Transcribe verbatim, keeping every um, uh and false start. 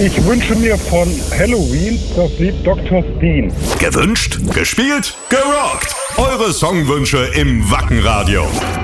Ich wünsche mir von Halloween das Lied Doktor Steen. Gewünscht, gespielt, gerockt. Eure Songwünsche im Wackenradio.